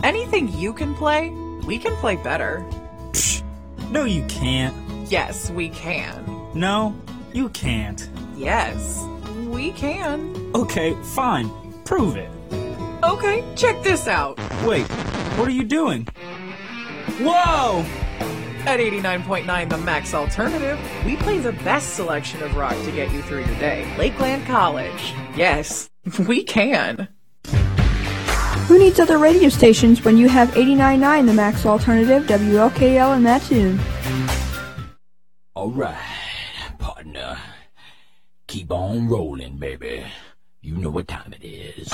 Anything you can play, we can play better. Psh, no, you can't. Yes, we can. No, you can't. Yes, we can. Okay, fine. Prove it. Okay, check this out. Wait, what are you doing? Whoa! At 89.9 The Max Alternative, we play the best selection of rock to get you through your day. Lakeland College. Yes, we can. Who needs other radio stations when you have 89.9 The Max Alternative, WLKL in Mattoon? All right, partner. Keep on rolling, baby. You know what time it is.